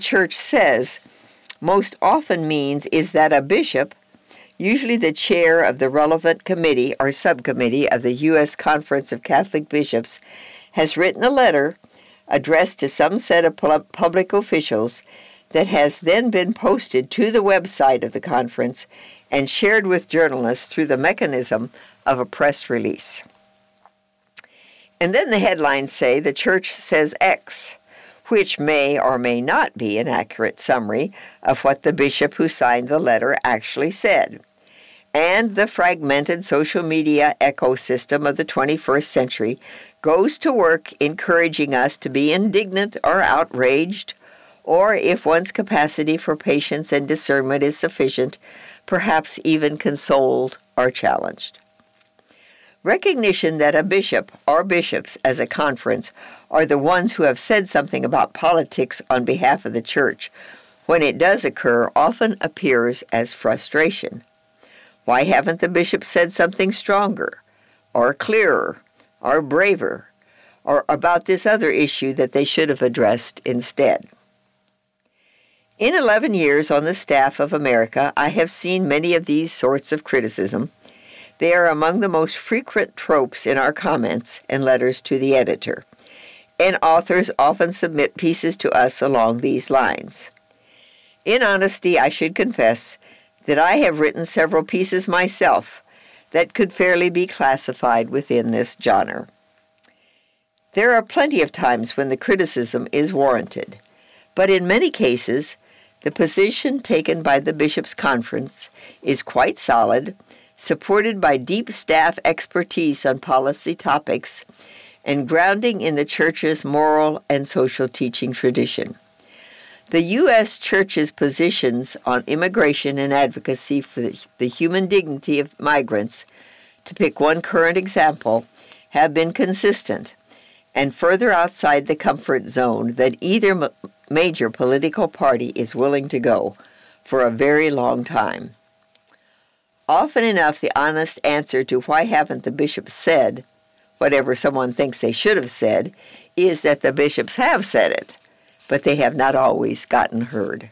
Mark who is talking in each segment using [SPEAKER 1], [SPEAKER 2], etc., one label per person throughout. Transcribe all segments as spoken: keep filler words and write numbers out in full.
[SPEAKER 1] church says most often means is that a bishop, usually the chair of the relevant committee or subcommittee of the U S Conference of Catholic Bishops, has written a letter addressed to some set of public officials that has then been posted to the website of the conference and shared with journalists through the mechanism of a press release. And then the headlines say the church says X, which may or may not be an accurate summary of what the bishop who signed the letter actually said. And the fragmented social media ecosystem of the twenty-first century goes to work encouraging us to be indignant or outraged, or if one's capacity for patience and discernment is sufficient, perhaps even consoled or challenged. Recognition that a bishop or bishops as a conference are the ones who have said something about politics on behalf of the church, when it does occur, often appears as frustration. Why haven't the bishops said something stronger, or clearer, or braver, or about this other issue that they should have addressed instead? In eleven years on the staff of America, I have seen many of these sorts of criticism. They are among the most frequent tropes in our comments and letters to the editor, and authors often submit pieces to us along these lines. In honesty, I should confess that I have written several pieces myself that could fairly be classified within this genre. There are plenty of times when the criticism is warranted, but in many cases, the position taken by the Bishops' Conference is quite solid, supported by deep staff expertise on policy topics, and grounding in the Church's moral and social teaching tradition. The U S Church's positions on immigration and advocacy for the human dignity of migrants, to pick one current example, have been consistent and further outside the comfort zone that either major political party is willing to go for a very long time. Often enough, the honest answer to why haven't the bishops said whatever someone thinks they should have said is that the bishops have said it, but they have not always gotten heard.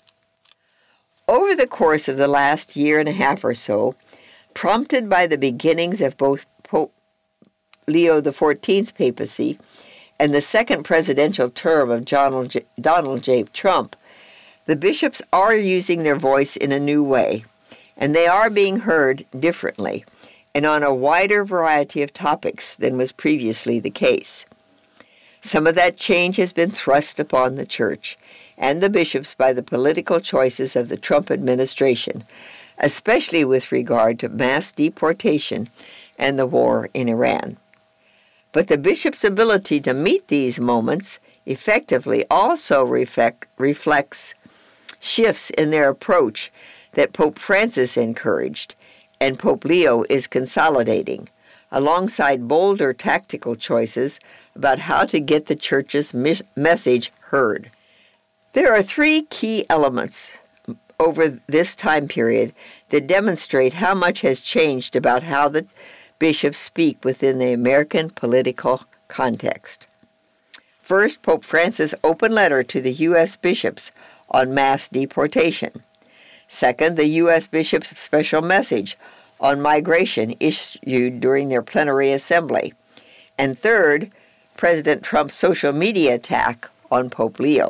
[SPEAKER 1] Over the course of the last year and a half or so, prompted by the beginnings of both Pope Leo the fourteenth's papacy and the second presidential term of Donald J. Donald J. Trump, the bishops are using their voice in a new way, and they are being heard differently and on a wider variety of topics than was previously the case. Some of that change has been thrust upon the Church and the bishops by the political choices of the Trump administration, especially with regard to mass deportation and the war in Iran. But the bishops' ability to meet these moments effectively also reflect, reflects shifts in their approach that Pope Francis encouraged and Pope Leo is consolidating, alongside bolder tactical choices about how to get the Church's mis- message heard. There are three key elements over this time period that demonstrate how much has changed about how the bishops speak within the American political context. First, Pope Francis' open letter to the U S bishops on mass deportation. Second, the U S bishops' special message on migration issued during their plenary assembly. And third, President Trump's social media attack on Pope Leo.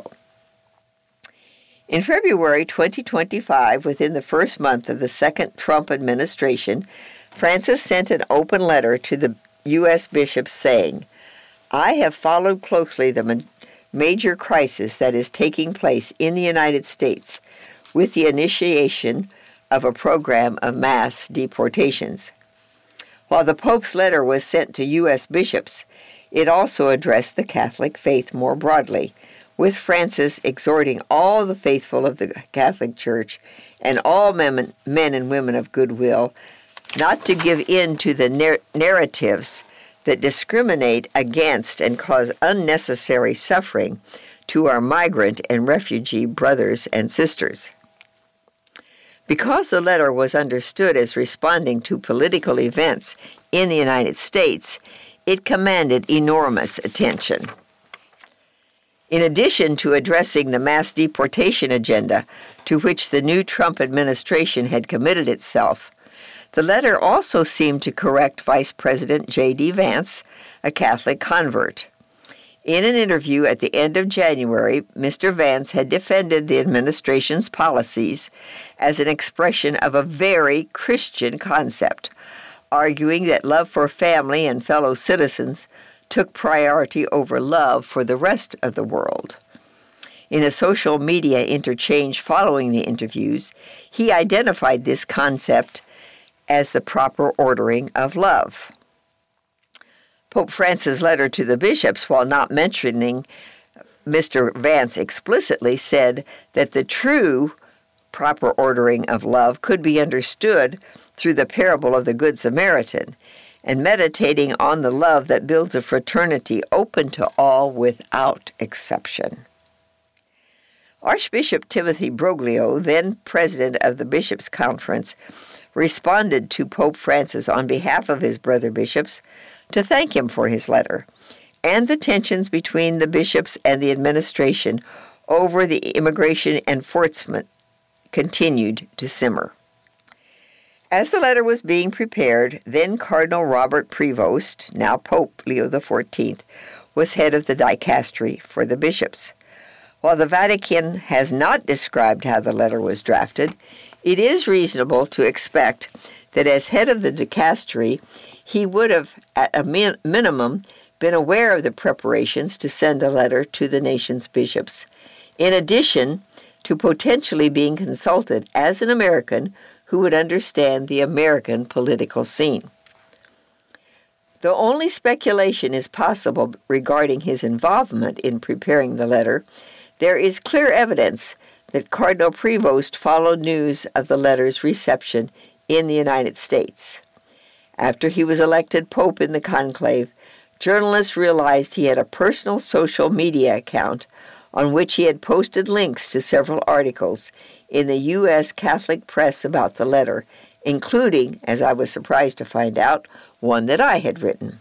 [SPEAKER 1] In February twenty twenty-five, within the first month of the second Trump administration, Francis sent an open letter to the U S bishops saying, "I have followed closely the ma- major crisis that is taking place in the United States with the initiation of a program of mass deportations." While the Pope's letter was sent to U S bishops, it also addressed the Catholic faith more broadly, with Francis exhorting all the faithful of the Catholic Church and all men, men and women of goodwill not to give in to the nar- narratives that discriminate against and cause unnecessary suffering to our migrant and refugee brothers and sisters. Because the letter was understood as responding to political events in the United States, it commanded enormous attention. In addition to addressing the mass deportation agenda to which the new Trump administration had committed itself, the letter also seemed to correct Vice President J D Vance, a Catholic convert. In an interview at the end of January, Mister Vance had defended the administration's policies as an expression of a very Christian concept, arguing that love for family and fellow citizens took priority over love for the rest of the world. In a social media interchange following the interviews, he identified this concept as the proper ordering of love. Pope Francis' letter to the bishops, while not mentioning Mister Vance explicitly, said that the true proper ordering of love could be understood through the parable of the Good Samaritan, and meditating on the love that builds a fraternity open to all without exception. Archbishop Timothy Broglio, then president of the Bishops' Conference, responded to Pope Francis on behalf of his brother bishops to thank him for his letter, and the tensions between the bishops and the administration over the immigration enforcement continued to simmer. As the letter was being prepared, then Cardinal Robert Prevost, now Pope Leo the fourteenth, was head of the dicastery for the bishops. While the Vatican has not described how the letter was drafted, it is reasonable to expect that as head of the dicastery, he would have, at a min- minimum, been aware of the preparations to send a letter to the nation's bishops, in addition to potentially being consulted as an American who would understand the American political scene. Though only speculation is possible regarding his involvement in preparing the letter, there is clear evidence that Cardinal Prevost followed news of the letter's reception in the United States. After he was elected Pope in the conclave, journalists realized he had a personal social media account on which he had posted links to several articles in the U S Catholic press about the letter, including, as I was surprised to find out, one that I had written.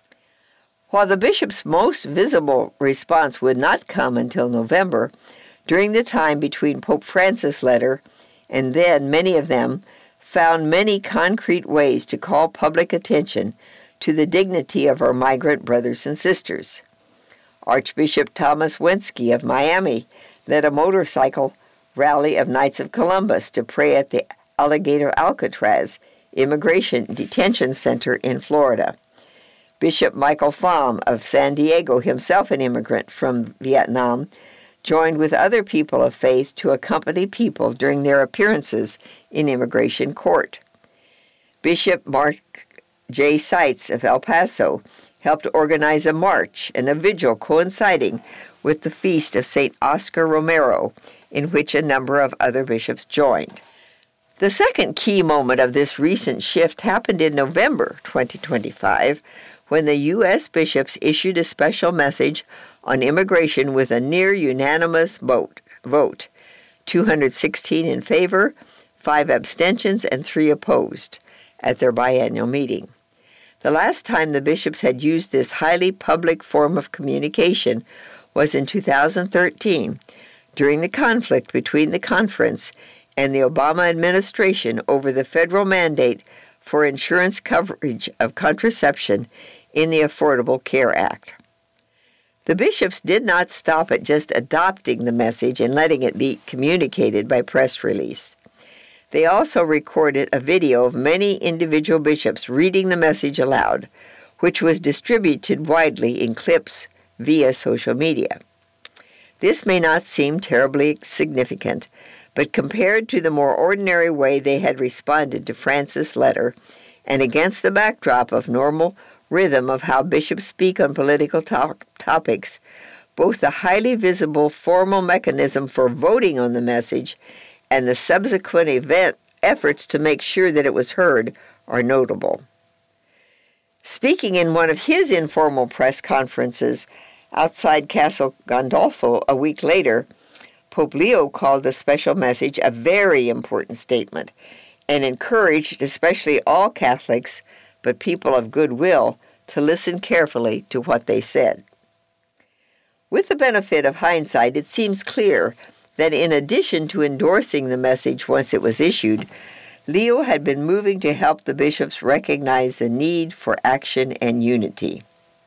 [SPEAKER 1] While the bishop's most visible response would not come until November, during the time between Pope Francis' letter and then many of them found many concrete ways to call public attention to the dignity of our migrant brothers and sisters. Archbishop Thomas Wensky of Miami led a motorcycle rally of Knights of Columbus to pray at the Alligator Alcatraz Immigration Detention Center in Florida. Bishop Michael Pham of San Diego, himself an immigrant from Vietnam, joined with other people of faith to accompany people during their appearances in immigration court. Bishop Mark J. Seitz of El Paso helped organize a march and a vigil coinciding with the feast of Saint Oscar Romero, in which a number of other bishops joined. The second key moment of this recent shift happened in November twenty twenty-five, when the U S bishops issued a special message on immigration with a near-unanimous vote, vote, two hundred sixteen in favor, five abstentions, and three opposed, at their biannual meeting. The last time the bishops had used this highly public form of communication was in two thousand thirteen, during the conflict between the conference and the Obama administration over the federal mandate for insurance coverage of contraception in the Affordable Care Act. The bishops did not stop at just adopting the message and letting it be communicated by press release. They also recorded a video of many individual bishops reading the message aloud, which was distributed widely in clips via social media. This may not seem terribly significant, but compared to the more ordinary way they had responded to Francis' letter, and against the backdrop of normal rhythm of how bishops speak on political to- topics, both the highly visible formal mechanism for voting on the message and the subsequent event efforts to make sure that it was heard are notable. Speaking in one of his informal press conferences outside Castle Gandolfo a week later, Pope Leo called the special message a very important statement and encouraged especially all Catholics, but people of goodwill, to listen carefully to what they said. With the benefit of hindsight, it seems clear that in addition to endorsing the message once it was issued, Leo had been moving to help the bishops recognize the need for action and unity.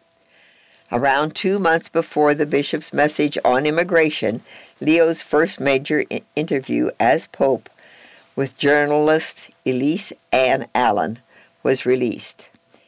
[SPEAKER 1] Around two months before the bishop's message on immigration, Leo's first major I- interview as Pope with journalist Elise Ann Allen was released.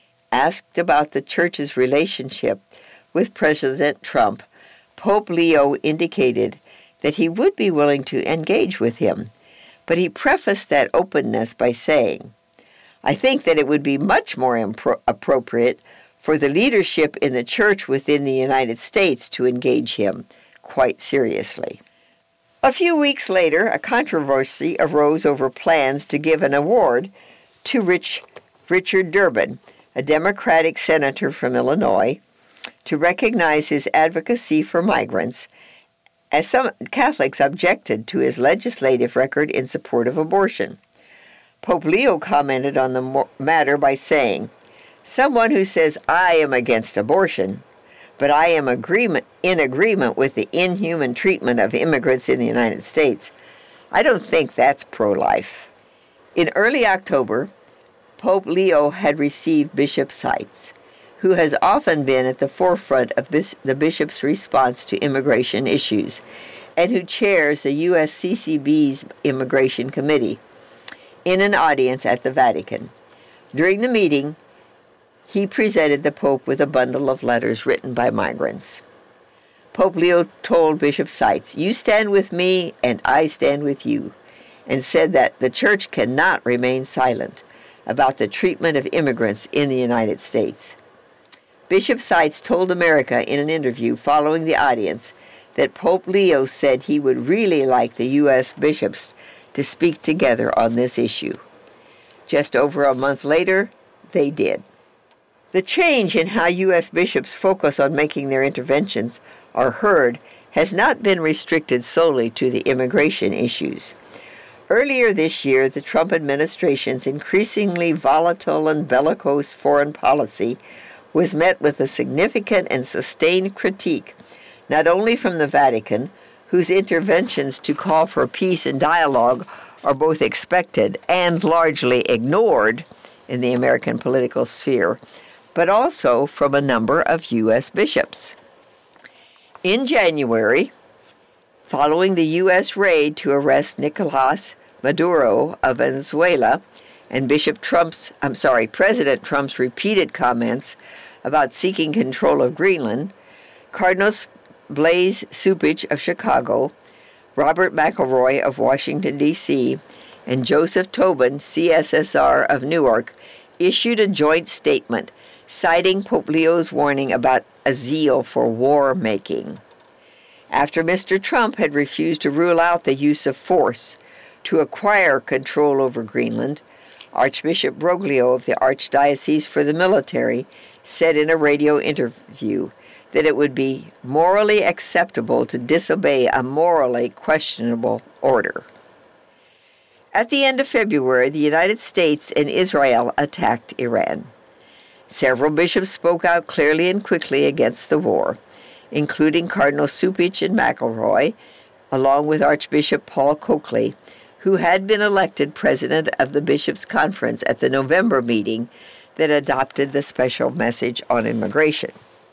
[SPEAKER 1] Asked about the church's relationship with President Trump, Pope Leo indicated that he would be willing to engage with him, but he prefaced that openness by saying, "I think that it would be much more impro- appropriate for the leadership in the church within the United States to engage him quite seriously." A few weeks later, a controversy arose over plans to give an award to Rich, Richard Durbin, a Democratic senator from Illinois, to recognize his advocacy for migrants, as some Catholics objected to his legislative record in support of abortion. Pope Leo commented on the matter by saying, "Someone who says, 'I am against abortion, but I am agreement, in agreement with the inhuman treatment of immigrants in the United States, I don't think that's pro-life.'" In early October, Pope Leo had received Bishop Seitz, who has often been at the forefront of bis- the bishop's response to immigration issues, and who chairs the U S C C B's Immigration Committee, in an audience at the Vatican. During the meeting, he presented the Pope with a bundle of letters written by migrants. Pope Leo told Bishop Seitz, "You stand with me and I stand with you," and said that the Church cannot remain silent about the treatment of immigrants in the United States. Bishop Seitz told America in an interview following the audience that Pope Leo said he would really like the U S bishops to speak together on this issue. Just over a month later, they did. The change in how U S bishops focus on making their interventions are heard has not been restricted solely to the immigration issues. Earlier this year, the Trump administration's increasingly volatile and bellicose foreign policy was met with a significant and sustained critique, not only from the Vatican, whose interventions to call for peace and dialogue are both expected and largely ignored in the American political sphere, but also from a number of U S bishops. In January, following the U S raid to arrest Nicolas Maduro of Venezuela and Bishop Trump's, I'm sorry, President Trump's repeated comments about seeking control of Greenland, Cardinals Blaise Cupich of Chicago, Robert McElroy of Washington, D C, and Joseph Tobin, C S S R of Newark, issued a joint statement citing Pope Leo's warning about a zeal for war-making. After Mister Trump had refused to rule out the use of force to acquire control over Greenland, Archbishop Broglio of the Archdiocese for the Military said in a radio interview that it would be morally acceptable to disobey a morally questionable order. At the end of February, the United States and Israel attacked Iran. Several bishops spoke out clearly and quickly against the war, including Cardinal Cupich and McElroy, along with Archbishop Paul Coakley, who had been elected president of the Bishops' Conference at the November meeting that adopted the special message on immigration.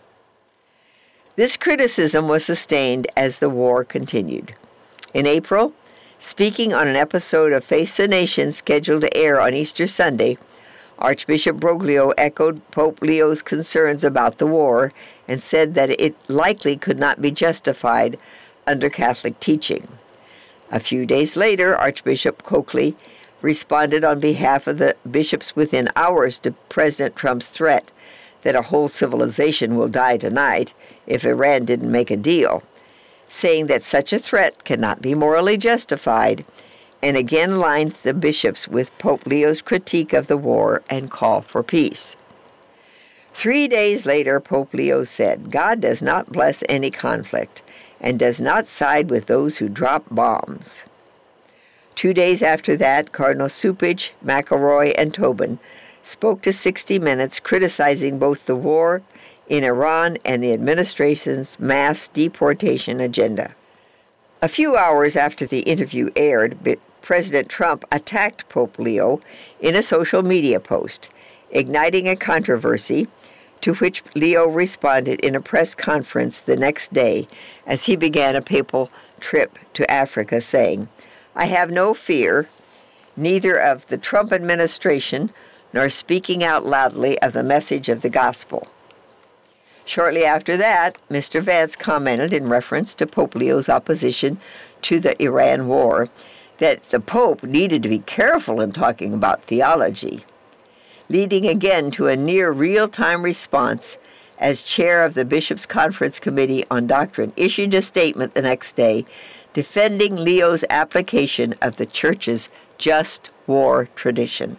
[SPEAKER 1] This criticism was sustained as the war continued. In April, speaking on an episode of Face the Nation scheduled to air on Easter Sunday, Archbishop Broglio echoed Pope Leo's concerns about the war and said that it likely could not be justified under Catholic teaching. A few days later, Archbishop Coakley responded on behalf of the bishops within hours to President Trump's threat that a whole civilization will die tonight if Iran didn't make a deal, saying that such a threat cannot be morally justified, and again lined the bishops with Pope Leo's critique of the war and call for peace. Three days later, Pope Leo said, "God does not bless any conflict and does not side with those who drop bombs." Two days after that, Cardinal Cupich, McElroy, and Tobin spoke to sixty minutes criticizing both the war in Iran and the administration's mass deportation agenda. A few hours after the interview aired, President Trump attacked Pope Leo in a social media post, igniting a controversy, to which Leo responded in a press conference the next day as he began a papal trip to Africa, saying, "I have no fear, neither of the Trump administration nor speaking out loudly of the message of the gospel." Shortly after that, Mister Vance commented in reference to Pope Leo's opposition to the Iran war that the Pope needed to be careful in talking about theology, leading again to a near real-time response as chair of the Bishops' Conference Committee on Doctrine issued a statement the next day defending Leo's application of the Church's just war tradition.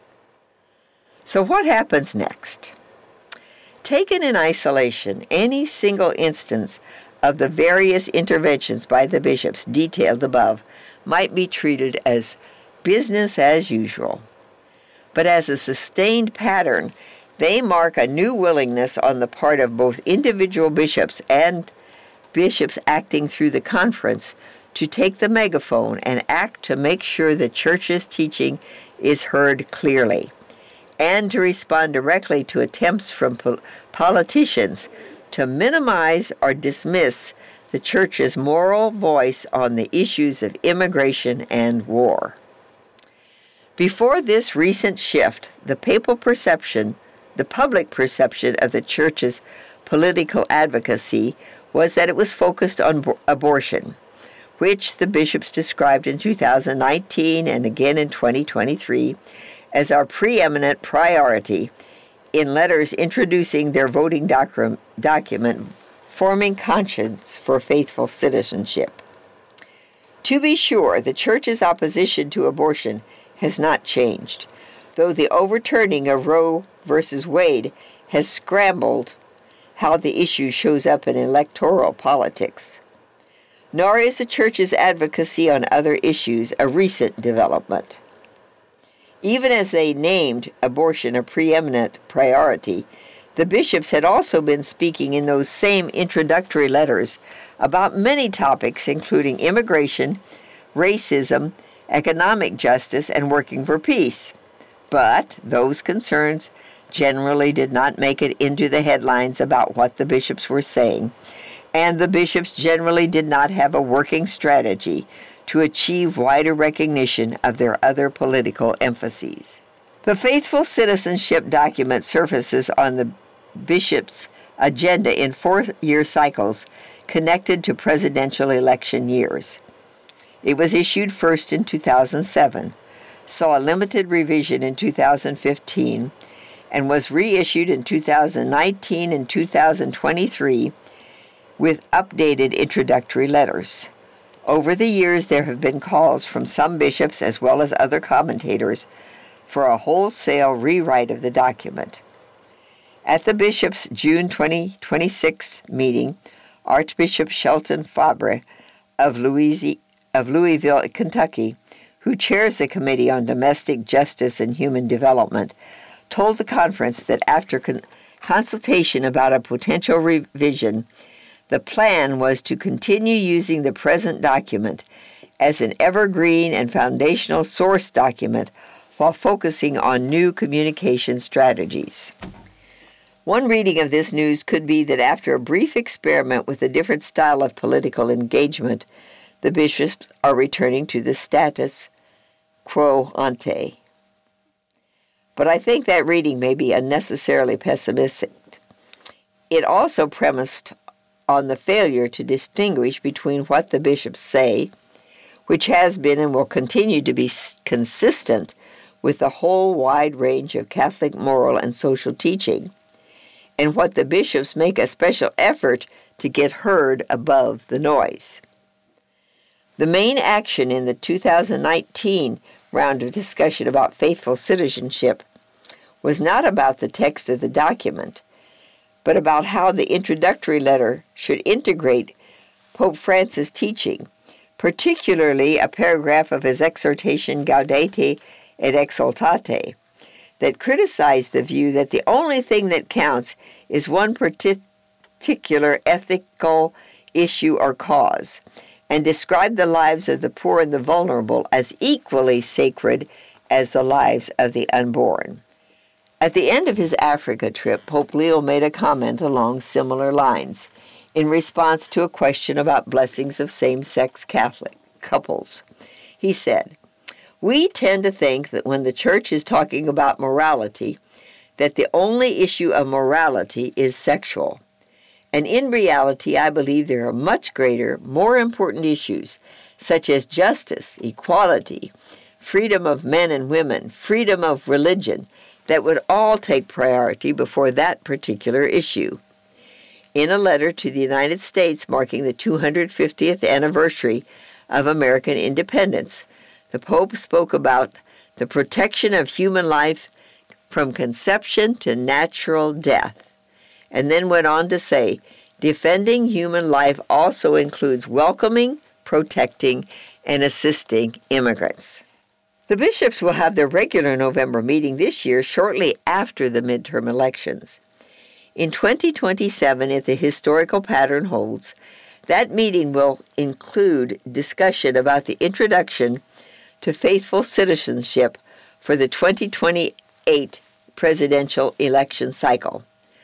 [SPEAKER 1] So what happens next? Taken in isolation, any single instance of the various interventions by the bishops detailed above might be treated as business as usual. But as a sustained pattern, they mark a new willingness on the part of both individual bishops and bishops acting through the conference to take the megaphone and act to make sure the Church's teaching is heard clearly, and to respond directly to attempts from po- politicians to minimize or dismiss the Church's moral voice on the issues of immigration and war. Before this recent shift, the papal perception, the public perception of the Church's political advocacy was that it was focused on bo- abortion, which the bishops described in two thousand nineteen and again in twenty twenty-three as our preeminent priority in letters introducing their voting doc- document, Forming Conscience for Faithful Citizenship. To be sure, the Church's opposition to abortion has not changed, though the overturning of Roe versus Wade has scrambled how the issue shows up in electoral politics. Nor is the Church's advocacy on other issues a recent development. Even as they named abortion a preeminent priority, the bishops had also been speaking in those same introductory letters about many topics, including immigration, racism, economic justice, and working for peace. But those concerns generally did not make it into the headlines about what the bishops were saying, and the bishops generally did not have a working strategy to achieve wider recognition of their other political emphases. The Faithful Citizenship document surfaces on the bishop's agenda in four-year cycles connected to presidential election years. It was issued first in two thousand seven, saw a limited revision in two thousand fifteen, and was reissued in two thousand nineteen and two thousand twenty-three with updated introductory letters. Over the years, there have been calls from some bishops as well as other commentators for a wholesale rewrite of the document. At the bishops' June twenty twenty-six meeting, Archbishop Shelton Fabre of, Louisi- of Louisville, Kentucky, who chairs the Committee on Domestic Justice and Human Development, told the conference that after con- consultation about a potential revision, the plan was to continue using the present document as an evergreen and foundational source document while focusing on new communication strategies. One reading of this news could be that after a brief experiment with a different style of political engagement, the bishops are returning to the status quo ante. But I think that reading may be unnecessarily pessimistic. It also premised on the failure to distinguish between what the bishops say, which has been and will continue to be consistent with the whole wide range of Catholic moral and social teaching, and what the bishops make a special effort to get heard above the noise. The main action in the two thousand nineteen round of discussion about faithful citizenship was not about the text of the document, but about how the introductory letter should integrate Pope Francis' teaching, particularly a paragraph of his exhortation Gaudete et Exsultate, that criticized the view that the only thing that counts is one particular ethical issue or cause, and described the lives of the poor and the vulnerable as equally sacred as the lives of the unborn. At the end of his Africa trip, Pope Leo made a comment along similar lines in response to a question about blessings of same-sex Catholic couples. He said, "We tend to think that when the Church is talking about morality, that the only issue of morality is sexual. And in reality, I believe there are much greater, more important issues, such as justice, equality, freedom of men and women, freedom of religion, that would all take priority before that particular issue." In a letter to the United States marking the two hundred fiftieth anniversary of American independence, the Pope spoke about the protection of human life from conception to natural death, and then went on to say, defending human life also includes welcoming, protecting, and assisting immigrants. The bishops will have their regular November meeting this year shortly after the midterm elections. In twenty twenty-seven, if the historical pattern holds, that meeting will include discussion about the introduction to faithful citizenship for the twenty twenty-eight presidential election cycle.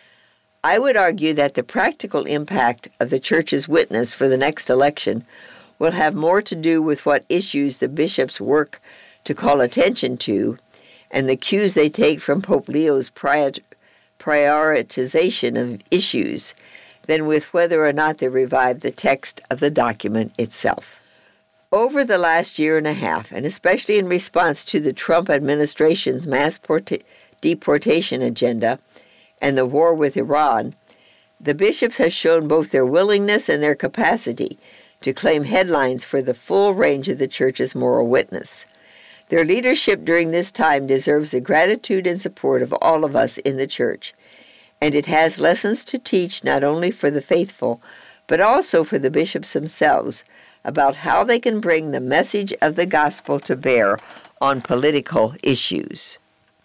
[SPEAKER 1] I would argue that the practical impact of the Church's witness for the next election will have more to do with what issues the bishops work to call attention to and the cues they take from Pope Leo's prior- prioritization of issues than with whether or not they revive the text of the document itself. Over the last year and a half, and especially in response to the Trump administration's mass porta- deportation agenda and the war with Iran, the bishops have shown both their willingness and their capacity to claim headlines for the full range of the Church's moral witness. Their leadership during this time deserves the gratitude and support of all of us in the Church, and it has lessons to teach not only for the faithful, but also for the bishops themselves about how they can bring the message of the gospel to bear on political issues.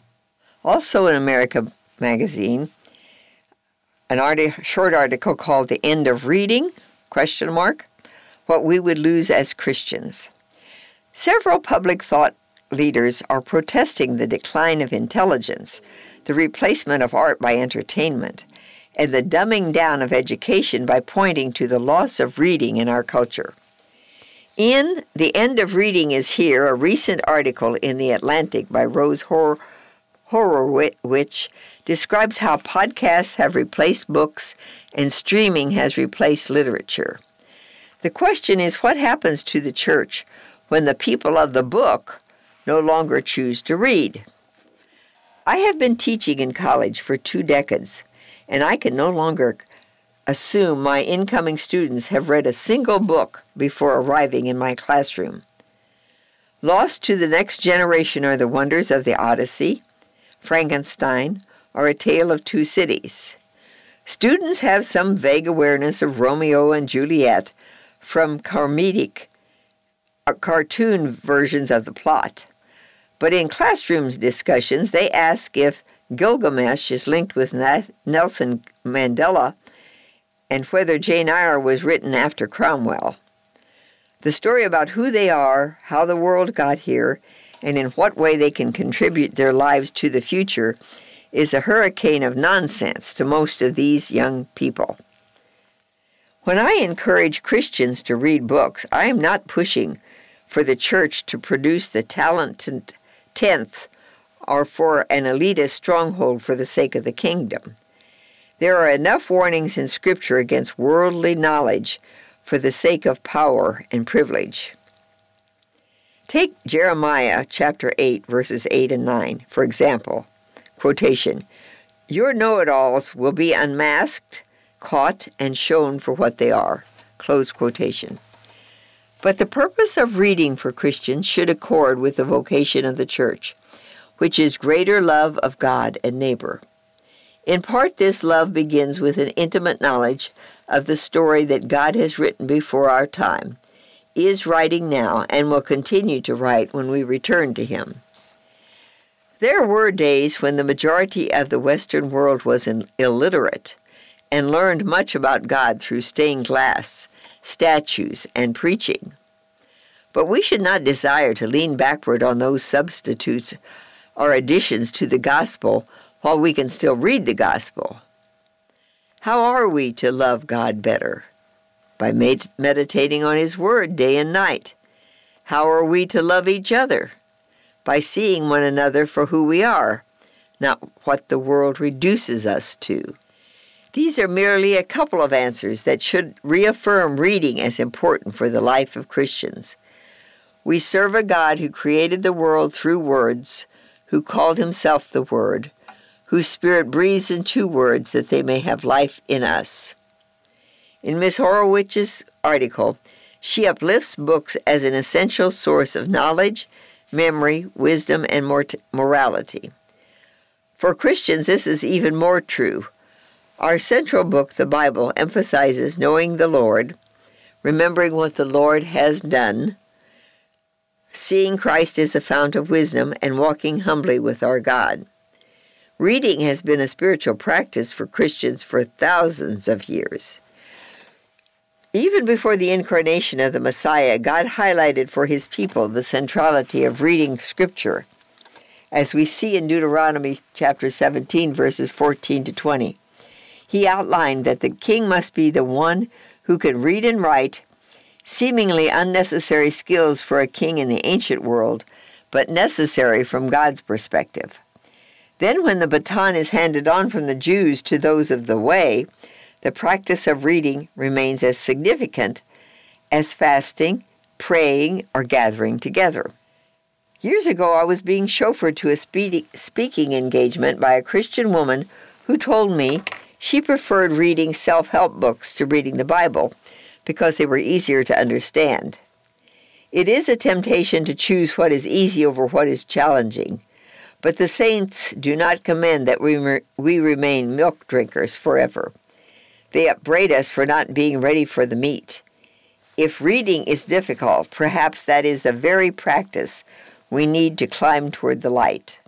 [SPEAKER 1] Also in America Magazine, an arti- short article called The End of Reading, question mark, What We Would Lose as Christians. Several public thought leaders are protesting the decline of intelligence, the replacement of art by entertainment, and the dumbing down of education by pointing to the loss of reading in our culture. In The End of Reading is Here, a recent article in The Atlantic by Rose Hor- Horowitz describes how podcasts have replaced books and streaming has replaced literature. The question is, what happens to the Church when the people of the book no longer choose to read? I have been teaching in college for two decades, and I can no longer assume my incoming students have read a single book before arriving in my classroom. Lost to the next generation are the wonders of the Odyssey, Frankenstein, or A Tale of Two Cities. Students have some vague awareness of Romeo and Juliet from comedic, cartoon versions of the plot. But in classroom discussions, they ask if Gilgamesh is linked with Nelson Mandela and whether Jane Eyre was written after Cromwell. The story about who they are, how the world got here, and in what way they can contribute their lives to the future is a hurricane of nonsense to most of these young people. When I encourage Christians to read books, I am not pushing for the Church to produce the talented tenth or for an elitist stronghold for the sake of the kingdom. There are enough warnings in Scripture against worldly knowledge for the sake of power and privilege. Take Jeremiah chapter eight, verses eight and nine, for example. Quotation, "Your know-it-alls will be unmasked, caught, and shown for what they are." Close quotation. But the purpose of reading for Christians should accord with the vocation of the Church, which is greater love of God and neighbor. In part, this love begins with an intimate knowledge of the story that God has written before our time, is writing now, and will continue to write when we return to Him. There were days when the majority of the Western world was in, illiterate and learned much about God through stained glass, statues, and preaching. But we should not desire to lean backward on those substitutes or additions to the gospel while we can still read the gospel. How are we to love God better? By med- meditating on His Word day and night. How are we to love each other? By seeing one another for who we are, not what the world reduces us to. These are merely a couple of answers that should reaffirm reading as important for the life of Christians. We serve a God who created the world through words, who called Himself the Word, whose Spirit breathes into words that they may have life in us. In Miss Horowitz's article, she uplifts books as an essential source of knowledge, memory, wisdom, and mort- morality. For Christians, this is even more true. Our central book, the Bible, emphasizes knowing the Lord, remembering what the Lord has done, seeing Christ as a fount of wisdom, and walking humbly with our God. Reading has been a spiritual practice for Christians for thousands of years. Even before the incarnation of the Messiah, God highlighted for His people the centrality of reading Scripture, as we see in Deuteronomy chapter seventeen, verses fourteen to twenty. He outlined that the king must be the one who can read and write, seemingly unnecessary skills for a king in the ancient world, but necessary from God's perspective. Then when the baton is handed on from the Jews to those of the way, the practice of reading remains as significant as fasting, praying, or gathering together. Years ago, I was being chauffeured to a speaking engagement by a Christian woman who told me she preferred reading self-help books to reading the Bible because they were easier to understand. It is a temptation to choose what is easy over what is challenging, but the saints do not commend that we, re- we remain milk drinkers forever. They upbraid us for not being ready for the meat. If reading is difficult, perhaps that is the very practice we need to climb toward the light.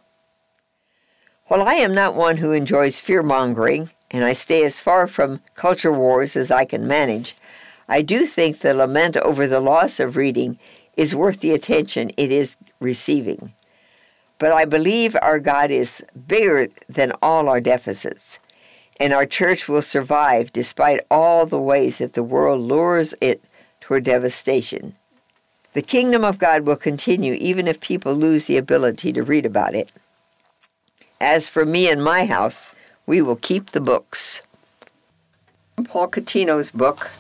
[SPEAKER 1] While I am not one who enjoys fear-mongering, and I stay as far from culture wars as I can manage, I do think the lament over the loss of reading is worth the attention it is receiving. But I believe our God is bigger than all our deficits, and our church will survive despite all the ways that the world lures it toward devastation. The kingdom of God will continue even if people lose the ability to read about it. As for me and my house, we will keep the books. Paul Catino's book,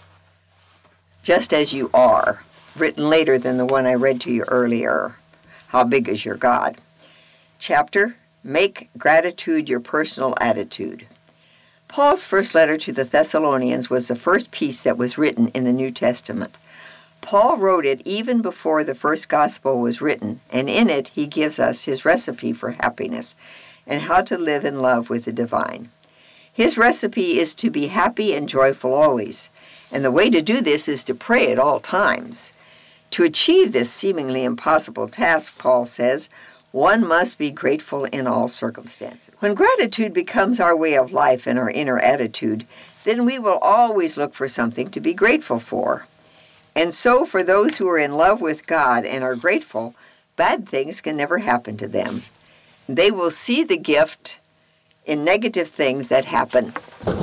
[SPEAKER 1] Just As You Are, written later than the one I read to you earlier, How Big Is Your God? Chapter, Make Gratitude Your Personal Attitude. Paul's first letter to the Thessalonians was the first piece that was written in the New Testament. Paul wrote it even before the first gospel was written, and in it he gives us his recipe for happiness and how to live in love with the divine. His recipe is to be happy and joyful always, and the way to do this is to pray at all times. To achieve this seemingly impossible task, Paul says, one must be grateful in all circumstances. When gratitude becomes our way of life and our inner attitude, then we will always look for something to be grateful for. And so for those who are in love with God and are grateful, bad things can never happen to them. They will see the gift in negative things that happen,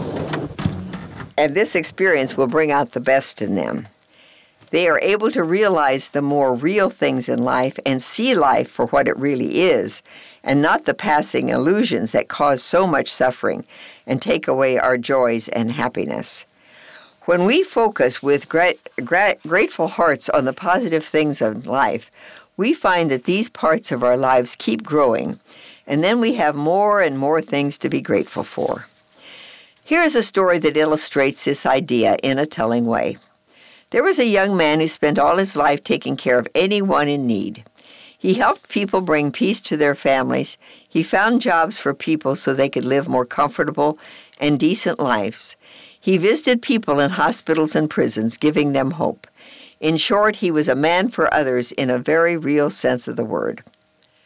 [SPEAKER 1] and this experience will bring out the best in them. They are able to realize the more real things in life and see life for what it really is, and not the passing illusions that cause so much suffering and take away our joys and happiness. When we focus with gra- gra- grateful hearts on the positive things of life, we find that these parts of our lives keep growing, and then we have more and more things to be grateful for. Here is a story that illustrates this idea in a telling way. There was a young man who spent all his life taking care of anyone in need. He helped people bring peace to their families. He found jobs for people so they could live more comfortable and decent lives. He visited people in hospitals and prisons, giving them hope. In short, he was a man for others in a very real sense of the word.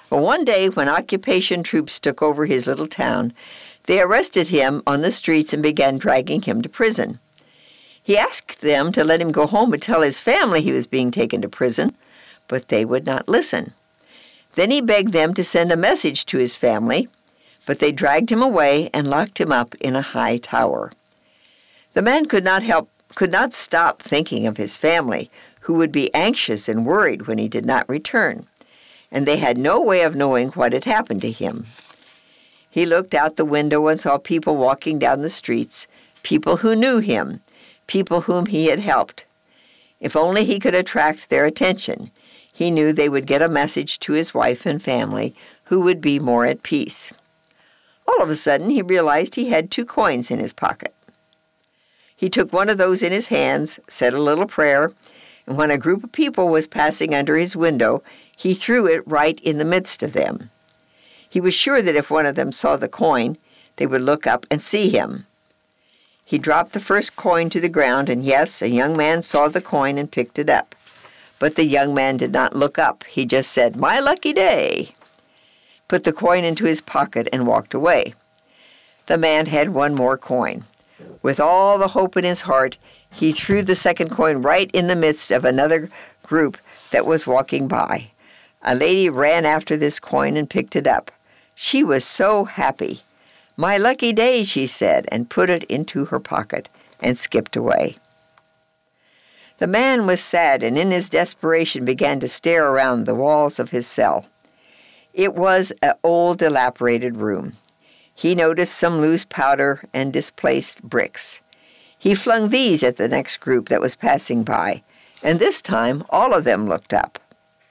[SPEAKER 1] Well, one day when occupation troops took over his little town, they arrested him on the streets and began dragging him to prison. He asked them to let him go home and tell his family he was being taken to prison, but they would not listen. Then he begged them to send a message to his family, but they dragged him away and locked him up in a high tower. The man could not help, could not stop thinking of his family, who would be anxious and worried when he did not return, and they had no way of knowing what had happened to him. He looked out the window and saw people walking down the streets, people who knew him, people whom he had helped. If only he could attract their attention, he knew they would get a message to his wife and family, who would be more at peace. All of a sudden, he realized he had two coins in his pocket. He took one of those in his hands, said a little prayer, and when a group of people was passing under his window, he threw it right in the midst of them. He was sure that if one of them saw the coin, they would look up and see him. He dropped the first coin to the ground, and yes, a young man saw the coin and picked it up. But the young man did not look up. He just said, "My lucky day," put the coin into his pocket, and walked away. The man had one more coin. With all the hope in his heart, he threw the second coin right in the midst of another group that was walking by. A lady ran after this coin and picked it up. She was so happy. "My lucky day," she said, and put it into her pocket and skipped away. The man was sad and in his desperation began to stare around the walls of his cell. It was an old, dilapidated room. He noticed some loose powder and displaced bricks. He flung these at the next group that was passing by, and this time all of them looked up.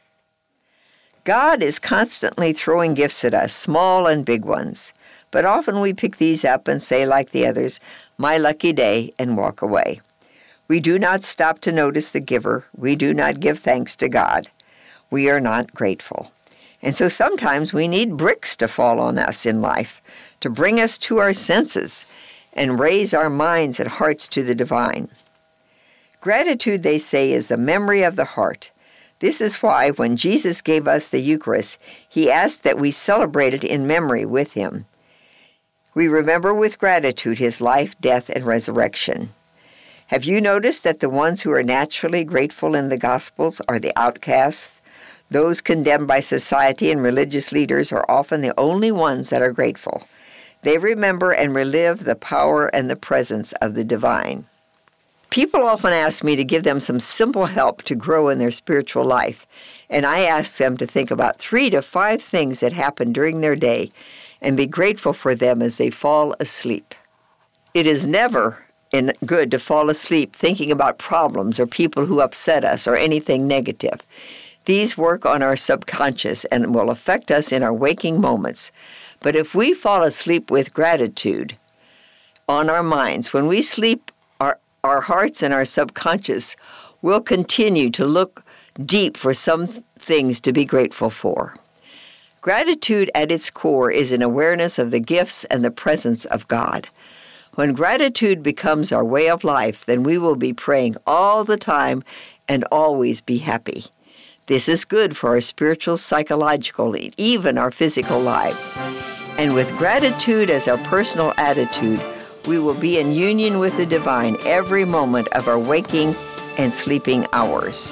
[SPEAKER 1] God is constantly throwing gifts at us, small and big ones. But often we pick these up and say, like the others, "My lucky day," and walk away. We do not stop to notice the giver. We do not give thanks to God. We are not grateful. And so sometimes we need bricks to fall on us in life, to bring us to our senses and raise our minds and hearts to the divine. Gratitude, they say, is the memory of the heart. This is why when Jesus gave us the Eucharist, he asked that we celebrate it in memory with him. We remember with gratitude his life, death, and resurrection. Have you noticed that the ones who are naturally grateful in the Gospels are the outcasts? Those condemned by society and religious leaders are often the only ones that are grateful. They remember and relive the power and the presence of the divine. People often ask me to give them some simple help to grow in their spiritual life, and I ask them to think about three to five things that happen during their day and be grateful for them as they fall asleep. It is never in good to fall asleep thinking about problems or people who upset us or anything negative. These work on our subconscious and will affect us in our waking moments. But if we fall asleep with gratitude on our minds, when we sleep, our, our hearts and our subconscious will continue to look deep for some things to be grateful for. Gratitude at its core is an awareness of the gifts and the presence of God. When gratitude becomes our way of life, then we will be praying all the time and always be happy. This is good for our spiritual, psychological, even our physical lives. And with gratitude as our personal attitude, we will be in union with the divine every moment of our waking and sleeping hours.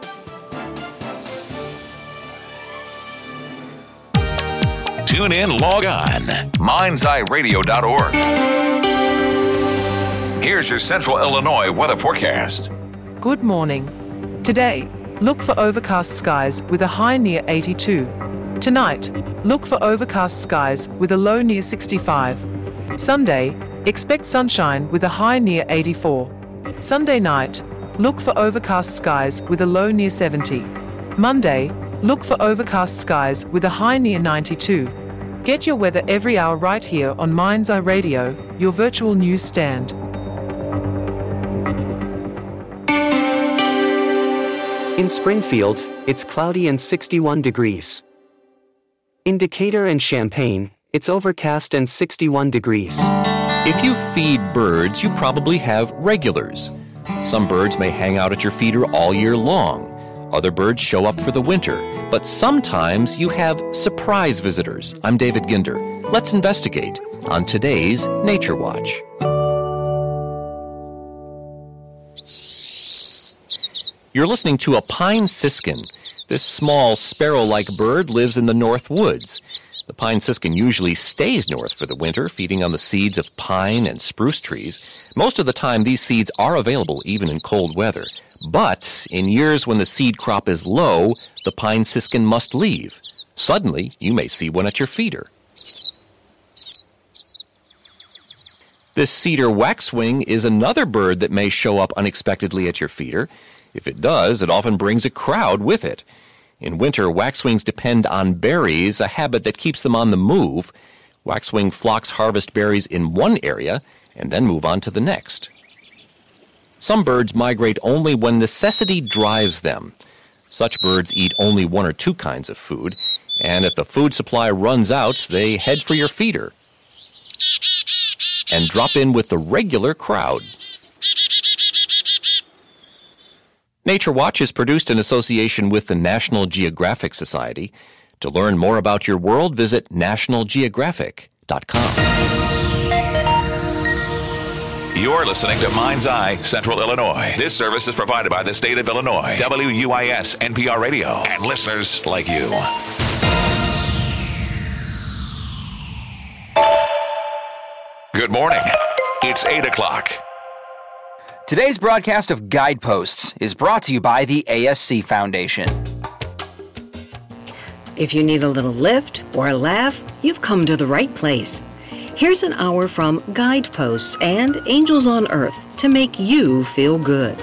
[SPEAKER 2] Tune in, log on, minds eye radio dot org. Here's your Central Illinois weather forecast.
[SPEAKER 3] Good morning. Today, look for overcast skies with a high near eighty-two. Tonight, look for overcast skies with a low near sixty-five. Sunday, expect sunshine with a high near eighty-four. Sunday night, look for overcast skies with a low near seventy. Monday, look for overcast skies with a high near ninety-two. Get your weather every hour right here on Mind's Eye Radio, your virtual news stand.
[SPEAKER 4] In Springfield, it's cloudy and sixty-one degrees. In Decatur and Champaign, it's overcast and sixty-one degrees.
[SPEAKER 5] If you feed birds, you probably have regulars. Some birds may hang out at your feeder all year long. Other birds show up for the winter, but sometimes you have surprise visitors. I'm David Ginder. Let's investigate on today's Nature Watch. You're listening to a pine siskin. This small sparrow-like bird lives in the north woods. The pine siskin usually stays north for the winter, feeding on the seeds of pine and spruce trees. Most of the time, these seeds are available even in cold weather. But in years when the seed crop is low, the pine siskin must leave. Suddenly, you may see one at your feeder. This cedar waxwing is another bird that may show up unexpectedly at your feeder. If it does, it often brings a crowd with it. In winter, waxwings depend on berries, a habit that keeps them on the move. Waxwing flocks harvest berries in one area and then move on to the next. Some birds migrate only when necessity drives them. Such birds eat only one or two kinds of food, and if the food supply runs out, they head for your feeder and drop in with the regular crowd. Nature Watch is produced in association with the National Geographic Society. To learn more about your world, visit national geographic dot com.
[SPEAKER 2] You're listening to Mind's Eye, Central Illinois. This service is provided by the state of Illinois, W U I S N P R Radio, and listeners like you. Good morning. It's eight o'clock.
[SPEAKER 6] Today's broadcast of Guideposts is brought to you by the A S C Foundation.
[SPEAKER 7] If you need a little lift or a laugh, you've come to the right place. Here's an hour from Guideposts and Angels on Earth to make you feel good.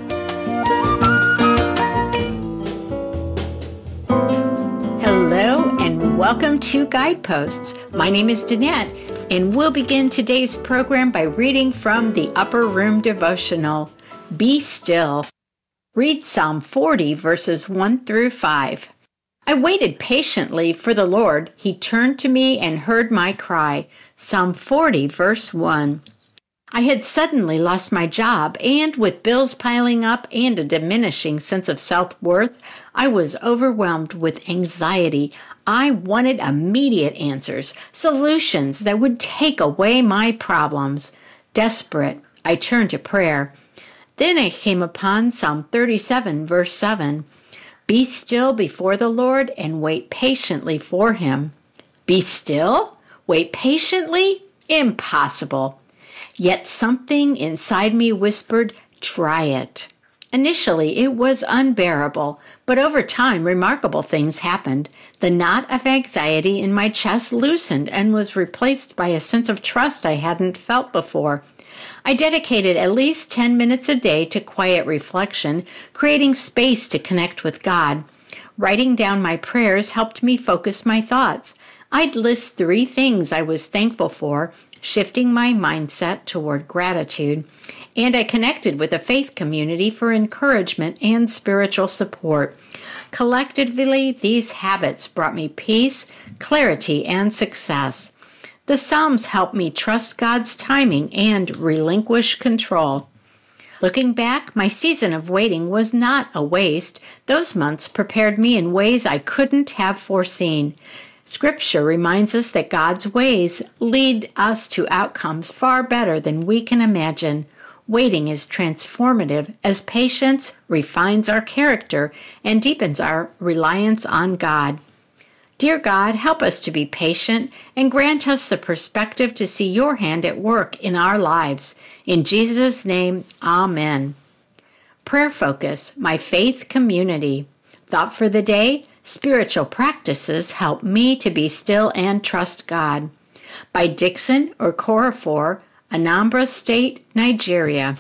[SPEAKER 8] Hello and welcome to Guideposts. My name is Danette, and we'll begin today's program by reading from the Upper Room Devotional, Be Still. Read Psalm forty, verses one through five. I waited patiently for the Lord. He turned to me and heard my cry. Psalm forty, verse one. I had suddenly lost my job, and with bills piling up and a diminishing sense of self-worth, I was overwhelmed with anxiety. I wanted immediate answers, solutions that would take away my problems. Desperate, I turned to prayer. Then I came upon Psalm thirty-seven, verse seven. Be still before the Lord and wait patiently for him. Be still? Wait patiently? Impossible. Yet something inside me whispered, try it. Initially, it was unbearable, but over time, remarkable things happened. The knot of anxiety in my chest loosened and was replaced by a sense of trust I hadn't felt before. I dedicated at least ten minutes a day to quiet reflection, creating space to connect with God. Writing down my prayers helped me focus my thoughts. I'd list three things I was thankful for, shifting my mindset toward gratitude, and I connected with a faith community for encouragement and spiritual support. Collectively, these habits brought me peace, clarity, and success. The Psalms helped me trust God's timing and relinquish control. Looking back, my season of waiting was not a waste. Those months prepared me in ways I couldn't have foreseen. Scripture reminds us that God's ways lead us to outcomes far better than we can imagine. Waiting is transformative as patience refines our character and deepens our reliance on God. Dear God, help us to be patient and grant us the perspective to see your hand at work in our lives. In Jesus' name, amen. Prayer focus, my faith community. Thought for the day, spiritual practices help me to be still and trust God. By Dixon Okorafor, Anambra State, Nigeria.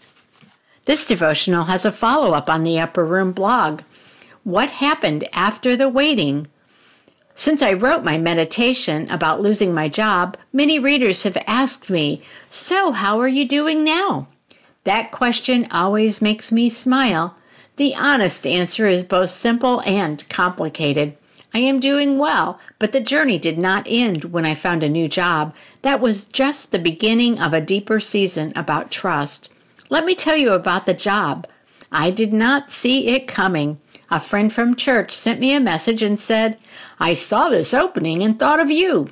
[SPEAKER 8] This devotional has a follow-up on the Upper Room blog. What happened after the waiting? Since I wrote my meditation about losing my job, many readers have asked me, so how are you doing now? That question always makes me smile. The honest answer is both simple and complicated. I am doing well, but the journey did not end when I found a new job. That was just the beginning of a deeper season about trust. Let me tell you about the job. I did not see it coming. A friend from church sent me a message and said, "I saw this opening and thought of you."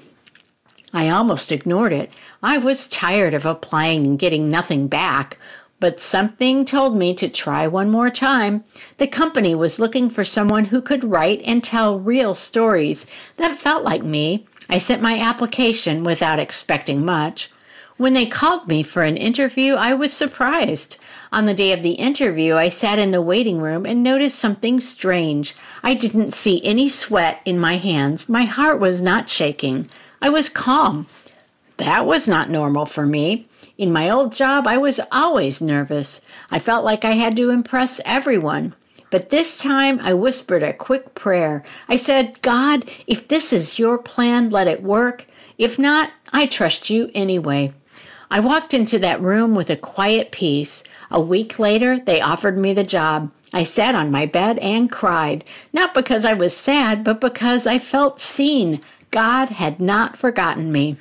[SPEAKER 8] I almost ignored it. I was tired of applying and getting nothing back, but something told me to try one more time. The company was looking for someone who could write and tell real stories that felt like me. I sent my application without expecting much. When they called me for an interview, I was surprised. On the day of the interview, I sat in the waiting room and noticed something strange. I didn't see any sweat in my hands. My heart was not shaking. I was calm. That was not normal for me. In my old job, I was always nervous. I felt like I had to impress everyone. But this time, I whispered a quick prayer. I said, "God, if this is your plan, let it work. If not, I trust you anyway." I walked into that room with a quiet peace. A week later, they offered me the job. I sat on my bed and cried, not because I was sad, but because I felt seen. God had not forgotten me.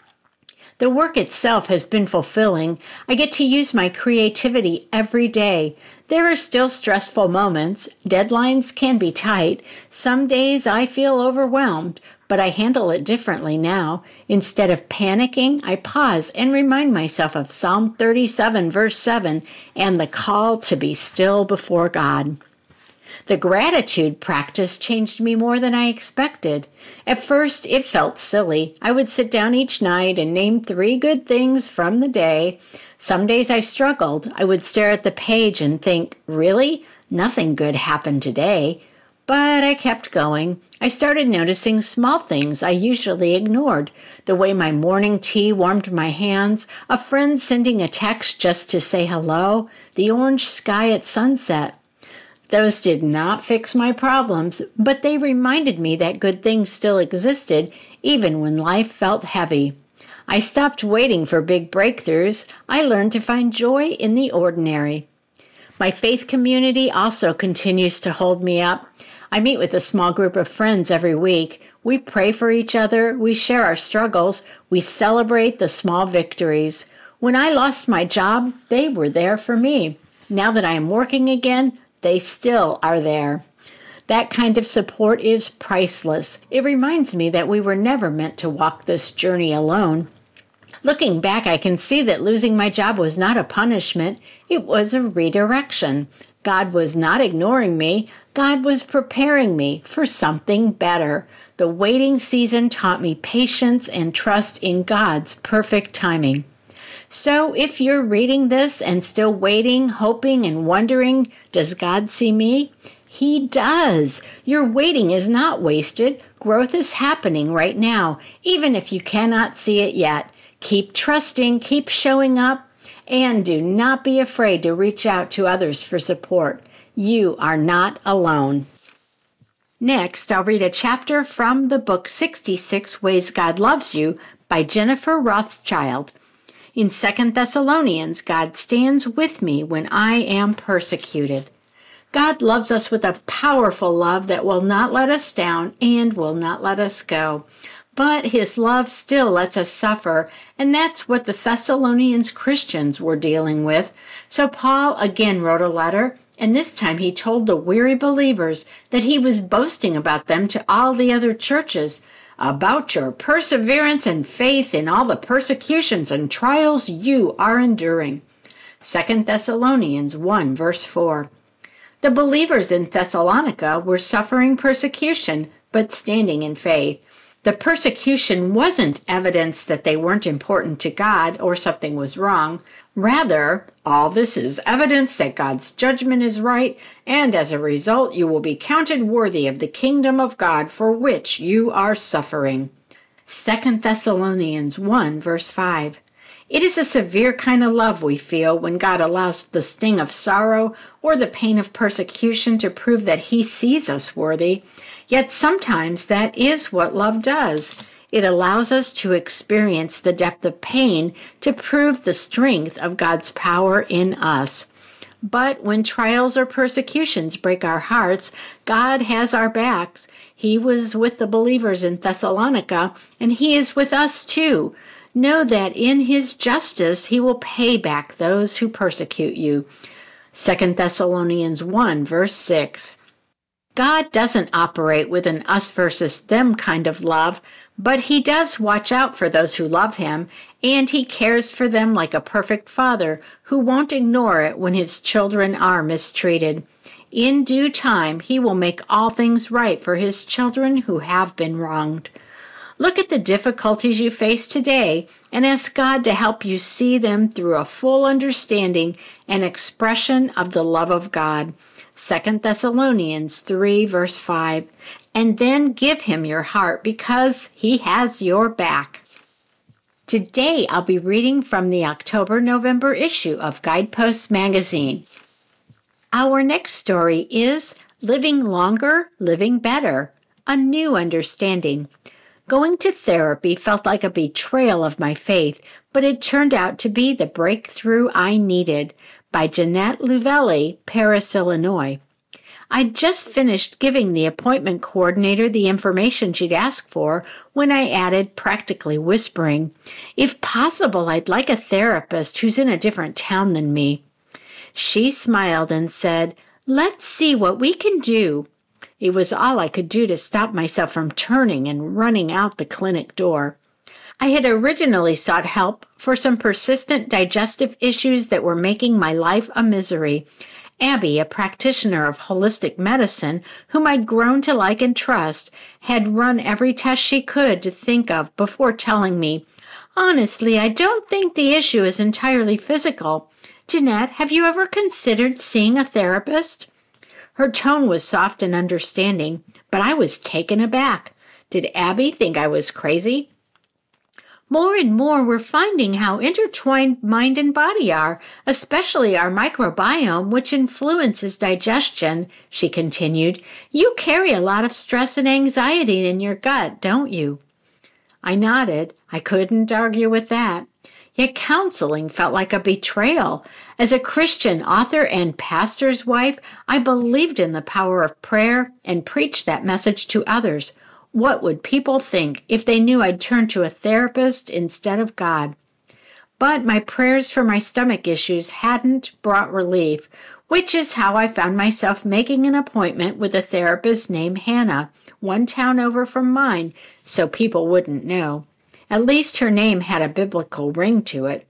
[SPEAKER 8] The work itself has been fulfilling. I get to use my creativity every day. There are still stressful moments. Deadlines can be tight. Some days I feel overwhelmed, but I handle it differently now. Instead of panicking, I pause and remind myself of Psalm thirty-seven, verse seven, and the call to be still before God. The gratitude practice changed me more than I expected. At first, it felt silly. I would sit down each night and name three good things from the day. Some days I struggled. I would stare at the page and think, really? Nothing good happened today. But I kept going. I started noticing small things I usually ignored. The way my morning tea warmed my hands, a friend sending a text just to say hello, the orange sky at sunset. Those did not fix my problems, but they reminded me that good things still existed, even when life felt heavy. I stopped waiting for big breakthroughs. I learned to find joy in the ordinary. My faith community also continues to hold me up. I meet with a small group of friends every week. We pray for each other. We share our struggles. We celebrate the small victories. When I lost my job, they were there for me. Now that I am working again, they still are there. That kind of support is priceless. It reminds me that we were never meant to walk this journey alone. Looking back, I can see that losing my job was not a punishment. It was a redirection. God was not ignoring me. God was preparing me for something better. The waiting season taught me patience and trust in God's perfect timing. So if you're reading this and still waiting, hoping, and wondering, does God see me? He does. Your waiting is not wasted. Growth is happening right now, even if you cannot see it yet. Keep trusting, keep showing up, and do not be afraid to reach out to others for support. You are not alone. Next, I'll read a chapter from the book sixty-six Ways God Loves You by Jennifer Rothschild. In Second Thessalonians, God stands with me when I am persecuted. God loves us with a powerful love that will not let us down and will not let us go. But his love still lets us suffer, and that's what the Thessalonians Christians were dealing with. So Paul again wrote a letter, and this time he told the weary believers that he was boasting about them to all the other churches, about your perseverance and faith in all the persecutions and trials you are enduring. Second Thessalonians one, verse four. The believers in Thessalonica were suffering persecution, but standing in faith. The persecution wasn't evidence that they weren't important to God or something was wrong. Rather, all this is evidence that God's judgment is right, and as a result, you will be counted worthy of the kingdom of God for which you are suffering. Second Thessalonians one, verse five. It is a severe kind of love we feel when God allows the sting of sorrow or the pain of persecution to prove that he sees us worthy. Yet sometimes that is what love does. It allows us to experience the depth of pain to prove the strength of God's power in us. But when trials or persecutions break our hearts, God has our backs. He was with the believers in Thessalonica, and he is with us too. Know that in his justice he will pay back those who persecute you. Second Thessalonians one, verse six. God doesn't operate with an us versus them kind of love, but he does watch out for those who love him, and he cares for them like a perfect father who won't ignore it when his children are mistreated. In due time, he will make all things right for his children who have been wronged. Look at the difficulties you face today and ask God to help you see them through a full understanding and expression of the love of God. Second Thessalonians three, verse five. And then give him your heart because he has your back. Today I'll be reading from the October-November issue of Guideposts magazine. Our next story is Living Longer, Living Better, A New Understanding. Going to therapy felt like a betrayal of my faith, but it turned out to be the breakthrough I needed. By Jeanette Luvelli, Paris, Illinois. I'd just finished giving the appointment coordinator the information she'd asked for when I added, practically whispering, if possible, I'd like a therapist who's in a different town than me. She smiled and said, let's see what we can do. It was all I could do to stop myself from turning and running out the clinic door. I had originally sought help for some persistent digestive issues that were making my life a misery. Abby, a practitioner of holistic medicine, whom I'd grown to like and trust, had run every test she could to think of before telling me, honestly, I don't think the issue is entirely physical. Jeanette, have you ever considered seeing a therapist? Her tone was soft and understanding, but I was taken aback. Did Abby think I was crazy? More and more, we're finding how intertwined mind and body are, especially our microbiome, which influences digestion, she continued. You carry a lot of stress and anxiety in your gut, don't you? I nodded. I couldn't argue with that. Yet counseling felt like a betrayal. As a Christian author and pastor's wife, I believed in the power of prayer and preached that message to others. What would people think if they knew I'd turned to a therapist instead of God? But my prayers for my stomach issues hadn't brought relief, which is how I found myself making an appointment with a therapist named Hannah, one town over from mine, so people wouldn't know. At least her name had a biblical ring to it.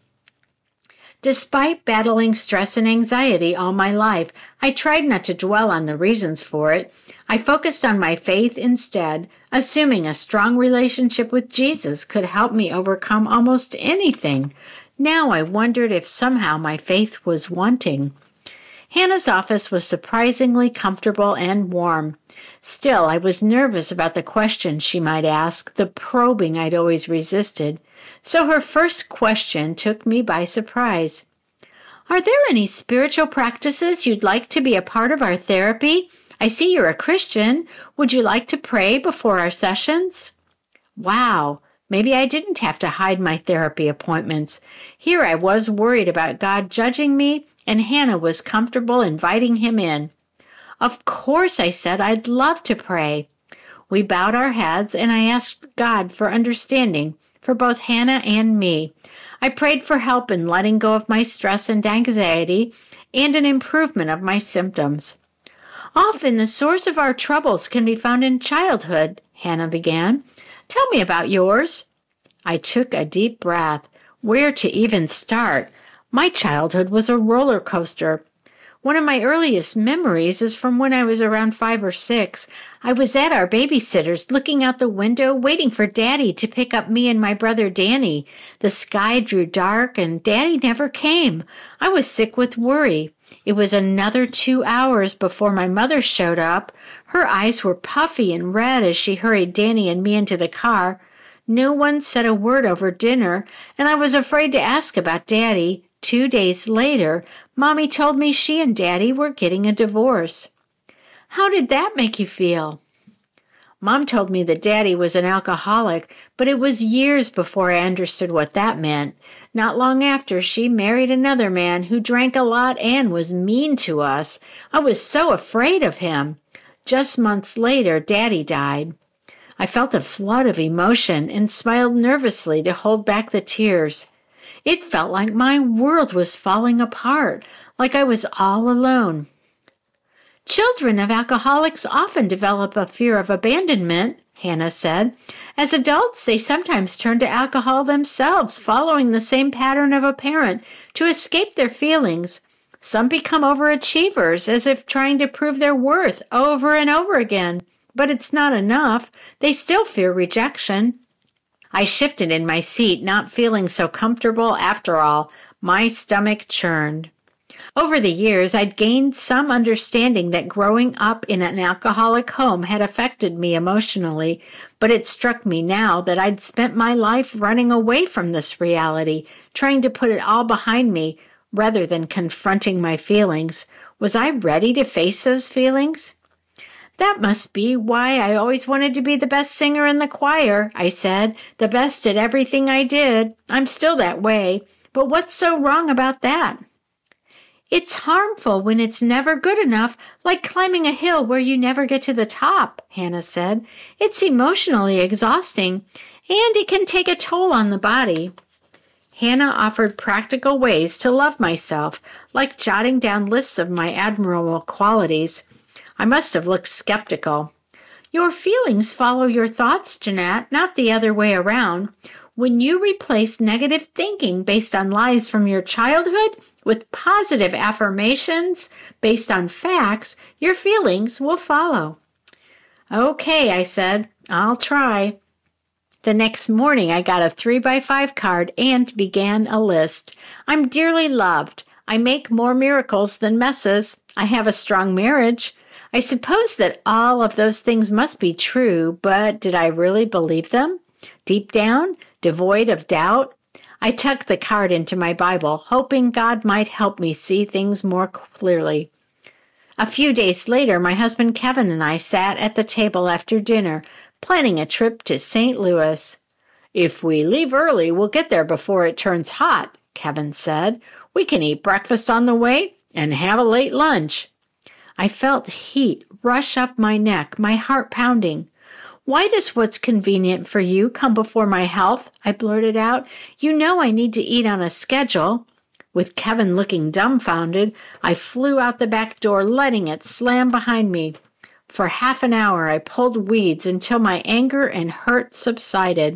[SPEAKER 8] Despite battling stress and anxiety all my life, I tried not to dwell on the reasons for it. I focused on my faith instead, assuming a strong relationship with Jesus could help me overcome almost anything. Now I wondered if somehow my faith was wanting. Hannah's office was surprisingly comfortable and warm. Still, I was nervous about the questions she might ask, the probing I'd always resisted. So her first question took me by surprise. Are there any spiritual practices you'd like to be a part of our therapy? I see you're a Christian. Would you like to pray before our sessions? Wow, maybe I didn't have to hide my therapy appointments. Here I was worried about God judging me, and Hannah was comfortable inviting him in. Of course, I said, I'd love to pray. We bowed our heads, and I asked God for understanding for both Hannah and me. I prayed for help in letting go of my stress and anxiety and an improvement of my symptoms. Often the source of our troubles can be found in childhood, Hannah began. Tell me about yours. I took a deep breath. Where to even start? My childhood was a roller coaster. One of my earliest memories is from when I was around five or six. I was at our babysitter's looking out the window, waiting for Daddy to pick up me and my brother Danny. The sky drew dark and Daddy never came. I was sick with worry. It was another two hours before my mother showed up. Her eyes were puffy and red as she hurried Danny and me into the car. No one said a word over dinner, and I was afraid to ask about Daddy. Two days later, Mommy told me she and Daddy were getting a divorce. How did that make you feel? Mom told me that Daddy was an alcoholic, but it was years before I understood what that meant. Not long after, she married another man who drank a lot and was mean to us. I was so afraid of him. Just months later, Daddy died. I felt a flood of emotion and smiled nervously to hold back the tears. It felt like my world was falling apart, like I was all alone. Children of alcoholics often develop a fear of abandonment, Hannah said. As adults, they sometimes turn to alcohol themselves, following the same pattern of a parent to escape their feelings. Some become overachievers, as if trying to prove their worth over and over again. But it's not enough. They still fear rejection. I shifted in my seat, not feeling so comfortable after all. My stomach churned. Over the years, I'd gained some understanding that growing up in an alcoholic home had affected me emotionally, but it struck me now that I'd spent my life running away from this reality, trying to put it all behind me rather than confronting my feelings. Was I ready to face those feelings? That must be why I always wanted to be the best singer in the choir, I said, the best at everything I did. I'm still that way, but what's so wrong about that? It's harmful when it's never good enough, like climbing a hill where you never get to the top, Hannah said. It's emotionally exhausting, and it can take a toll on the body. Hannah offered practical ways to love myself, like jotting down lists of my admirable qualities. I must have looked skeptical. Your feelings follow your thoughts, Jeanette, not the other way around. When you replace negative thinking based on lies from your childhood with positive affirmations based on facts, your feelings will follow. Okay, I said, I'll try. The next morning, I got a three by five card and began a list. I'm dearly loved. I make more miracles than messes. I have a strong marriage. I suppose that all of those things must be true, but did I really believe them? Deep down, devoid of doubt? I tucked the card into my Bible, hoping God might help me see things more clearly. A few days later, my husband Kevin and I sat at the table after dinner, planning a trip to Saint Louis. If we leave early, we'll get there before it turns hot, Kevin said. We can eat breakfast on the way and have a late lunch. I felt heat rush up my neck, my heart pounding. Why does what's convenient for you come before my health? I blurted out. You know I need to eat on a schedule. With Kevin looking dumbfounded, I flew out the back door, letting it slam behind me. For half an hour, I pulled weeds until my anger and hurt subsided.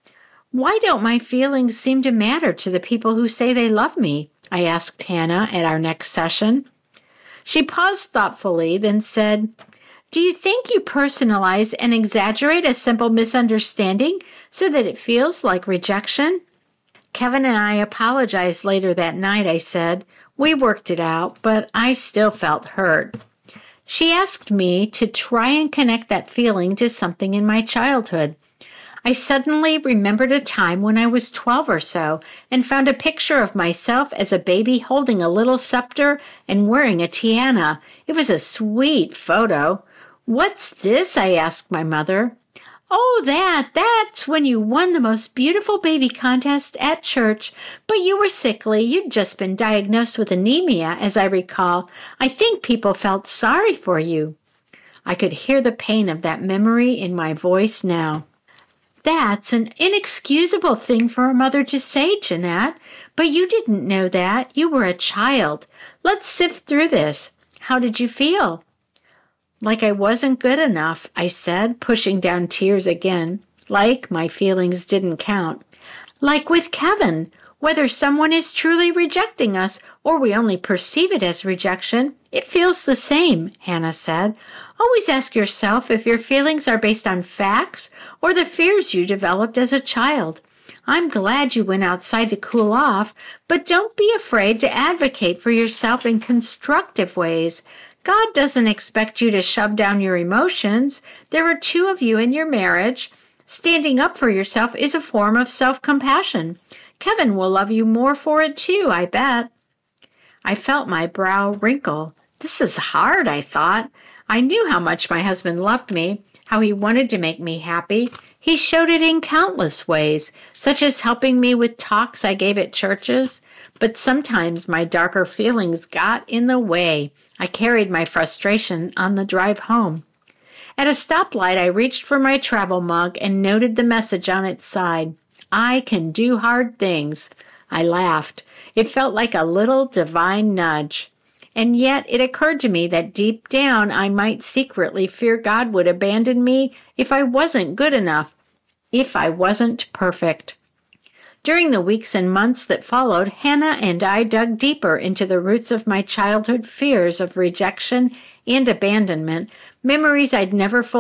[SPEAKER 8] Why don't my feelings seem to matter to the people who say they love me? I asked Hannah at our next session. She paused thoughtfully, then said, Do you think you personalize and exaggerate a simple misunderstanding so that it feels like rejection? Kevin and I apologized later that night, I said. We worked it out, but I still felt hurt. She asked me to try and connect that feeling to something in my childhood. I suddenly remembered a time when I was twelve or so and found a picture of myself as a baby holding a little scepter and wearing a tiara. It was a sweet photo. What's this? I asked my mother. Oh, that, that's when you won the most beautiful baby contest at church, but you were sickly. You'd just been diagnosed with anemia, as I recall. I think people felt sorry for you. I could hear the pain of that memory in my voice now. That's an inexcusable thing for a mother to say, Jeanette, but you didn't know that. You were a child. Let's sift through this. How did you feel? Like I wasn't good enough, I said, pushing down tears again. Like my feelings didn't count. Like with Kevin, whether someone is truly rejecting us or we only perceive it as rejection, it feels the same, Hannah said. Always ask yourself if your feelings are based on facts or the fears you developed as a child. I'm glad you went outside to cool off, but don't be afraid to advocate for yourself in constructive ways. God doesn't expect you to shove down your emotions. There are two of you in your marriage. Standing up for yourself is a form of self-compassion. Kevin will love you more for it too, I bet. I felt my brow wrinkle. This is hard, I thought. I knew how much my husband loved me, how he wanted to make me happy. He showed it in countless ways, such as helping me with talks I gave at churches. But sometimes my darker feelings got in the way. I carried my frustration on the drive home. At a stoplight, I reached for my travel mug and noted the message on its side. I can do hard things. I laughed. It felt like a little divine nudge. And yet it occurred to me that deep down I might secretly fear God would abandon me if I wasn't good enough, if I wasn't perfect. During the weeks and months that followed, Hannah and I dug deeper into the roots of my childhood fears of rejection and abandonment, memories I'd never fully